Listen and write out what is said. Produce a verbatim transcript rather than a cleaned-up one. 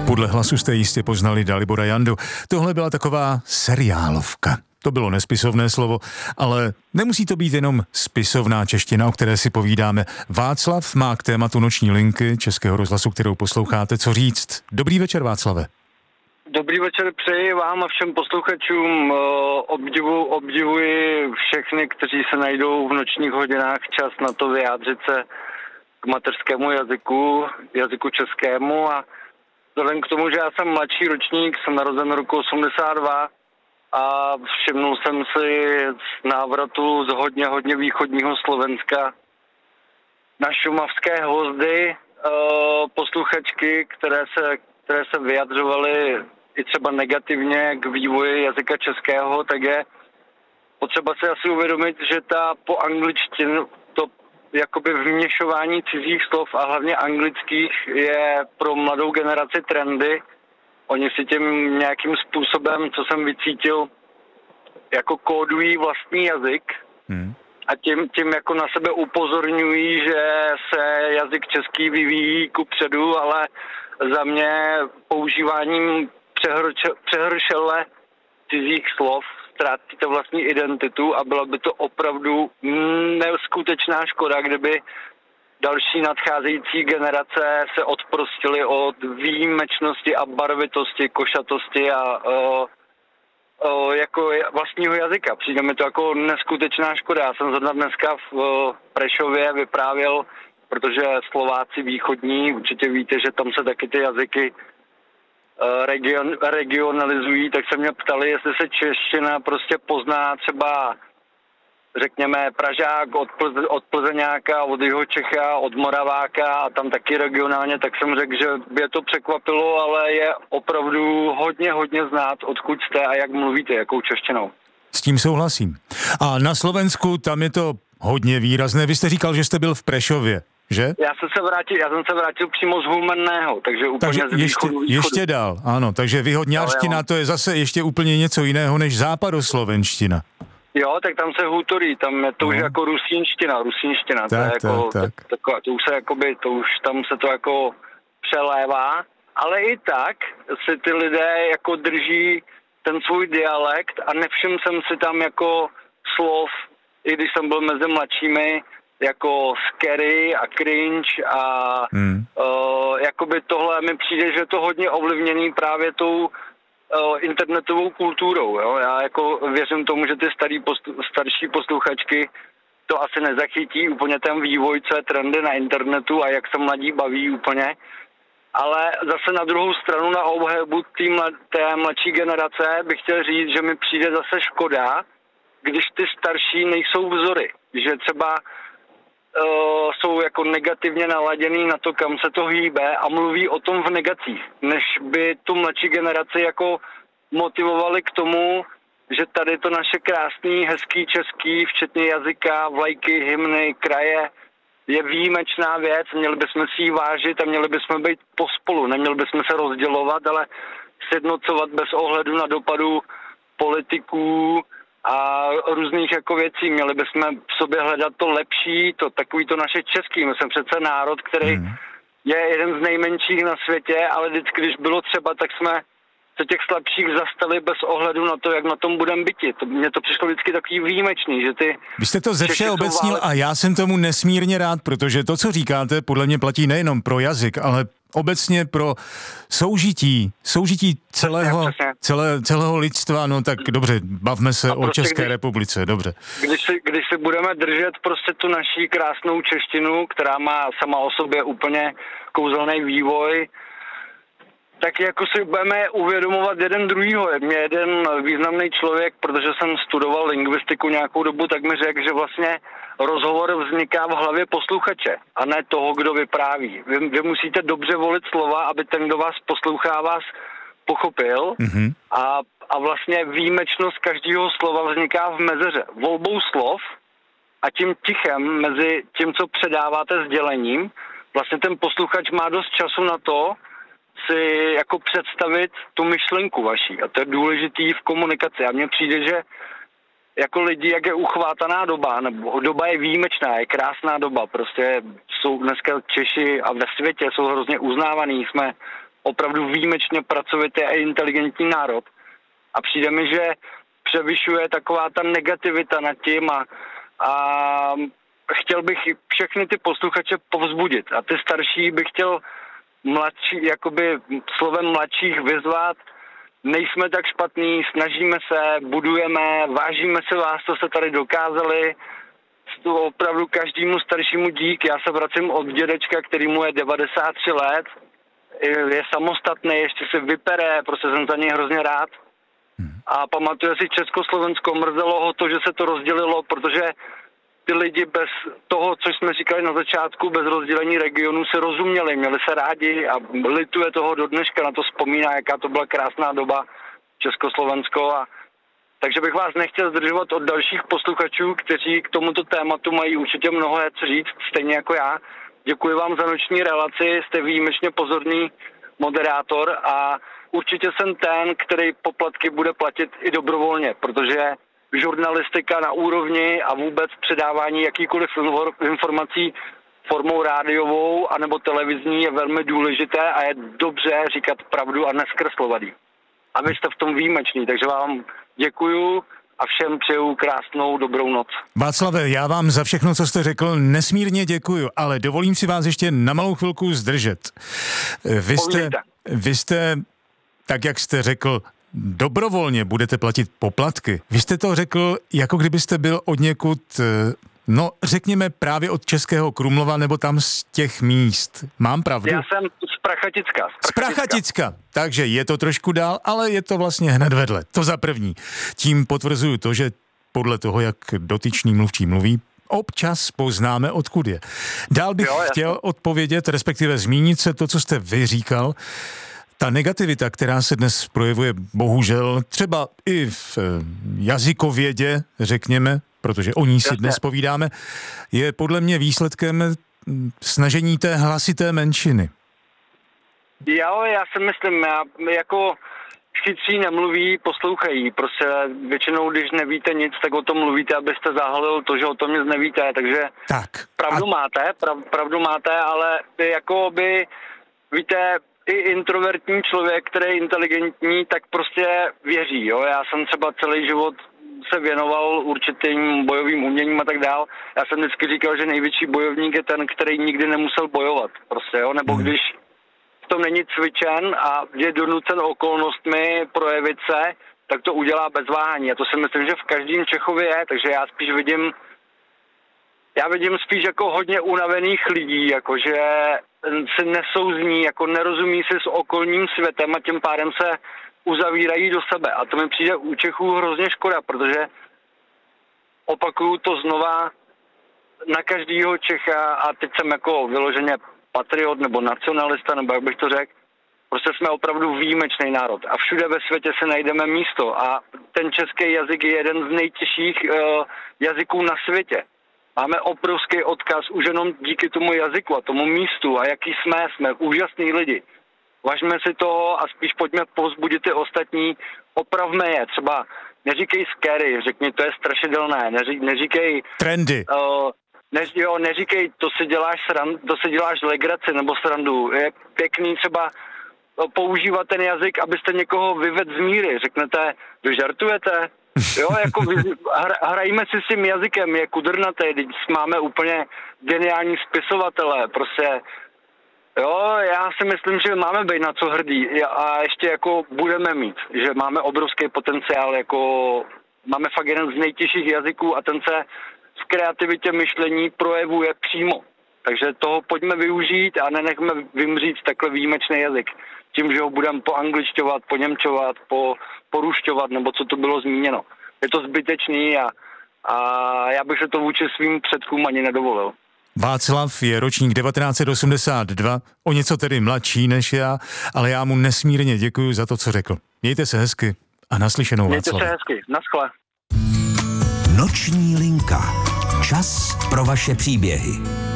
Podle hlasu jste jistě poznali Dalibora Jandu. Tohle byla taková seriálovka. To bylo nespisovné slovo, ale nemusí to být jenom spisovná čeština, o které si povídáme. Václav má k tématu Noční linky Českého rozhlasu, kterou posloucháte, co říct. Dobrý večer, Václave. Dobrý večer, přeji vám a všem posluchačům. Obdivu, obdivuji všechny, kteří se najdou v nočních hodinách čas na to vyjádřit se k mateřskému jazyku, jazyku českému, a vzhledem k tomu, že já jsem mladší ročník, jsem narozen roku osmdesát dva a všimnul jsem si z návratu z hodně, hodně východního Slovenska na šumavské hvozdy posluchačky, které se, které se vyjadřovaly i třeba negativně k vývoji jazyka českého, tak je potřeba si asi uvědomit, že ta po angličtinu, to jakoby vměšování cizích slov a hlavně anglických je pro mladou generaci trendy. Oni si tím nějakým způsobem, co jsem vycítil, jako kódují vlastní jazyk hmm. a tím, tím jako na sebe upozorňují, že se jazyk český vyvíjí kupředu, ale za mě používáním přehrče, přehršele cizích slov ztrátíte vlastní identitu a byla by to opravdu neskutečná škoda, kdyby další nadcházející generace se odprostily od výjimečnosti a barvitosti, košatosti a o, o, jako vlastního jazyka. Přijde mi to jako neskutečná škoda. Já jsem zrovna dneska v o, Prešově vyprávěl, protože Slováci východní, určitě víte, že tam se taky ty jazyky o, region, regionalizují, tak se mě ptali, jestli se čeština prostě pozná třeba řekněme Pražák od, Plze, od Plzeňáka, od Jihočecha, od Moraváka a tam taky regionálně, tak jsem řekl, že by je to překvapilo, ale je opravdu hodně, hodně znát, odkud jste a jak mluvíte, jakou češtinou. S tím souhlasím. A na Slovensku tam je to hodně výrazné. Vy jste říkal, že jste byl v Prešově, že? Já jsem se vrátil, já jsem se vrátil přímo z Humenného, takže úplně takže z východu, ještě, východu. ještě dál, ano, takže východňárština no, to je zase ještě úplně něco jiného než západoslovenština. Jo, tak tam se hutorí, tam je to no. už jako rusínština, rusínština, tak, to je tak, jako, tak. To, to, to už se jakoby, to už tam se to jako přelévá, ale i tak si ty lidé jako drží ten svůj dialekt a nevšiml jsem si tam jako slov, i když jsem byl mezi mladšími, jako scary a cringe a hmm. uh, jakoby tohle mi přijde, že je to hodně ovlivněný právě tou internetovou kulturou. Jo? Já jako věřím tomu, že ty starý poslu, starší posluchačky to asi nezachytí úplně ten vývoj, co je trendy na internetu a jak se mladí baví úplně. Ale zase na druhou stranu na obhajobu té mladší generace bych chtěl říct, že mi přijde zase škoda, když ty starší nejsou vzory. Že třeba Uh, jsou jako negativně naladěný na to, kam se to hýbe a mluví o tom v negacích, než by tu mladší generaci jako motivovali k tomu, že tady to naše krásný, hezký český, včetně jazyka, vlajky, hymny, kraje, je výjimečná věc, měli bychom si ji vážit a měli bychom být pospolu, neměli bychom se rozdělovat, ale sjednocovat bez ohledu na dopadu politiků a různých jako věcí. Měli bychom v sobě hledat to lepší, to takový to naše český. My jsme přece národ, který hmm. je jeden z nejmenších na světě, ale vždycky, když bylo třeba, tak jsme se těch slabších zastali bez ohledu na to, jak na tom budeme byti. To, mně to přišlo vždycky takový výjimečný, že ty... Vy jste to ze vše obecnil a já jsem tomu nesmírně rád, protože to, co říkáte, podle mě platí nejenom pro jazyk, ale obecně pro soužití, soužití celého, celé, celého lidstva, no tak dobře, bavme se prostě o České když, republice, dobře. Když si, když si budeme držet prostě tu naší krásnou češtinu, která má sama o sobě úplně kouzelný vývoj, tak jako si budeme uvědomovat jeden druhýho. Mě jeden významný člověk, protože jsem studoval lingvistiku nějakou dobu, tak mi řekl, že vlastně rozhovor vzniká v hlavě posluchače a ne toho, kdo vypráví. Vy, vy musíte dobře volit slova, aby ten, kdo vás poslouchá, vás pochopil mm-hmm. a, a vlastně výjimečnost každého slova vzniká v mezeře. Volbou slov a tím tichem mezi tím, co předáváte sdělením, vlastně ten posluchač má dost času na to, si jako představit tu myšlenku vaší. A to je důležitý v komunikaci. A mně přijde, že jako lidi, jak je uchvátaná doba, nebo doba je výjimečná, je krásná doba. Prostě jsou dneska Češi a ve světě jsou hrozně uznávaný. Jsme opravdu výjimečně pracovitý a inteligentní národ. A přijde mi, že převyšuje taková ta negativita nad tím a, a chtěl bych všechny ty posluchače povzbudit. A ty starší bych chtěl mladší, jakoby slovem mladších vyzvat. Nejsme tak špatní, snažíme se, budujeme, vážíme se vás, co se tady dokázali. To opravdu každému staršímu dík. Já se vracím od dědečka, který mu je devadesát tři let. Je samostatný, ještě se vypere, prostě jsem za něj hrozně rád. A pamatuje si Československo, mrzelo ho to, že se to rozdělilo, protože ty lidi bez toho, co jsme říkali na začátku, bez rozdělení regionů se rozuměli, měli se rádi a lituje toho do dneška, na to vzpomíná, jaká to byla krásná doba Československo. A takže bych vás nechtěl zdržovat od dalších posluchačů, kteří k tomuto tématu mají určitě mnohé co říct, stejně jako já. Děkuji vám za noční relaci, jste výjimečně pozorný moderátor a určitě jsem ten, který poplatky bude platit i dobrovolně, protože žurnalistika na úrovni a vůbec předávání jakýkoliv informací formou rádiovou anebo televizní je velmi důležité a je dobře říkat pravdu a neskreslovat ji. A vy jste v tom výjimeční, takže vám děkuju a všem přeju krásnou dobrou noc. Václave, já vám za všechno, co jste řekl, nesmírně děkuju, ale dovolím si vás ještě na malou chvilku zdržet. Vy jste, vy jste, tak jak jste řekl, dobrovolně budete platit poplatky. Vy jste to řekl, jako kdybyste byl od někud, no řekněme právě od Českého Krumlova nebo tam z těch míst. Mám pravdu? Já jsem z Prachaticka. Z Prachaticka. Takže je to trošku dál, ale je to vlastně hned vedle. To za první. Tím potvrzuju to, že podle toho, jak dotyčný mluvčí mluví, občas poznáme, odkud je. Dál bych jo, chtěl odpovědět, respektive zmínit se to, co jste vy říkal. Ta negativita, která se dnes projevuje bohužel třeba i v jazykovědě, řekněme, protože o ní si dnes povídáme, je podle mě výsledkem snažení té hlasité menšiny. Jo, já si myslím, já, jako chytří nemluví, poslouchají. Prostě většinou, když nevíte nic, tak o tom mluvíte, abyste zahalil to, že o tom nic nevíte. Takže tak. pravdu a... máte, prav, pravdu máte, ale jako by, víte, i introvertní člověk, který je inteligentní, tak prostě věří. Jo? Já jsem třeba celý život se věnoval určitým bojovým uměním a tak dál. Já jsem vždycky říkal, že největší bojovník je ten, který nikdy nemusel bojovat. Prostě, jo? Nebo hmm. když v tom není cvičen a je donucen okolnostmi projevit se, tak to udělá bez váhání. A to si myslím, že v každém Čechovi je, takže já spíš vidím Já vidím spíš jako hodně unavených lidí, jakože se nesouzní, jako nerozumí si s okolním světem a tím pádem se uzavírají do sebe. A to mi přijde u Čechů hrozně škoda, protože opakuju to znova na každýho Čecha a teď jsem jako vyloženě patriot nebo nacionalista, nebo jak bych to řekl, prostě jsme opravdu výjimečný národ a všude ve světě se najdeme místo a ten český jazyk je jeden z nejtěžších uh, jazyků na světě. Máme obrovský odkaz už jenom díky tomu jazyku a tomu místu a jaký jsme, jsme úžasní lidi. Važme si toho a spíš pojďme povzbudit ty ostatní, opravme je. Třeba neříkej scary, řekni, to je strašidelné, Neří, neříkej... Trendy. Uh, ne, jo, neříkej, to si děláš srandu, to si děláš legraci nebo srandu. Je pěkný třeba používat ten jazyk, abyste někoho vyvedl z míry. Řeknete, vy žartujete? Jo, jako hra, hrajíme si s tím jazykem, je kudrnatý, když máme úplně geniální spisovatele, prostě, jo, já si myslím, že máme být na co hrdí a ještě jako budeme mít, že máme obrovský potenciál, jako máme fakt jeden z nejtěžších jazyků a ten se v kreativitě myšlení projevuje přímo, takže toho pojďme využít a nenechme vymřít takhle výjimečný jazyk. Tím, že ho budeme poangličťovat, poněmčovat, po, porušťovat, nebo co to bylo zmíněno. Je to zbytečný a, a já bych se to vůči svým předkům ani nedovolil. Václav je ročník devatenáct osmdesát dva, o něco tedy mladší než já, ale já mu nesmírně děkuji za to, co řekl. Mějte se hezky a naslyšenou, Václav. Mějte se hezky, naschle. Noční linka. Čas pro vaše příběhy.